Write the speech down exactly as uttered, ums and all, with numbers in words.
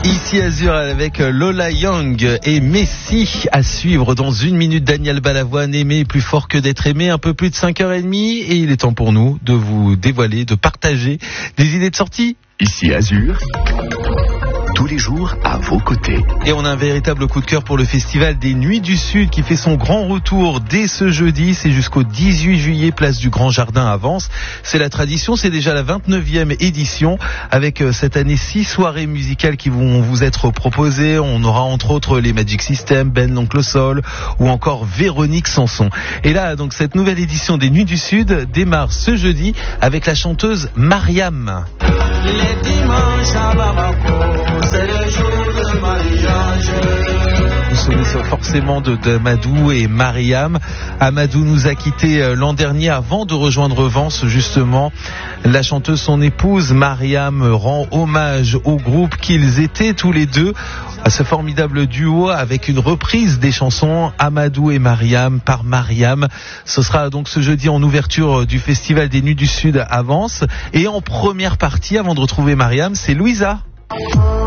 Ici Azur avec Lola Young et Messi à suivre dans une minute. Daniel Balavoine, aimé plus fort que d'être aimé, un peu plus de cinq heures trente et il est temps pour nous de vous dévoiler, de partager des idées de sortie. Ici Azur, tous les jours à vos côtés. Et on a un véritable coup de cœur pour le Festival des Nuits du Sud qui fait son grand retour dès ce jeudi. C'est jusqu'au dix-huit juillet, place du Grand Jardin à Vence. C'est la tradition, c'est déjà la vingt-neuvième édition avec cette année six soirées musicales qui vont vous être proposées. On aura entre autres les Magic System, Ben l'Oncle Soul ou encore Véronique Sanson. Et là, donc cette nouvelle édition des Nuits du Sud démarre ce jeudi avec la chanteuse Mariam. Les dimanches à Bamako, c'est le jour de mariage. Vous vous souvenez forcément de, de Amadou et Mariam. Amadou nous a quittés l'an dernier avant de rejoindre Vence justement. La chanteuse, son épouse Mariam, rend hommage au groupe qu'ils étaient tous les deux, à ce formidable duo avec une reprise des chansons Amadou et Mariam par Mariam. Ce sera donc ce jeudi en ouverture du Festival des Nuits du Sud à Vence. Et en première partie, avant de retrouver Mariam, c'est Louisa.